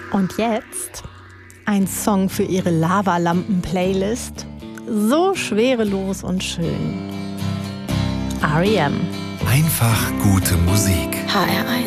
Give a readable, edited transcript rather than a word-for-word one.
Und jetzt ein Song für Ihre Lavalampen-Playlist. So schwerelos und schön. R.E.M. Einfach gute Musik. HR1.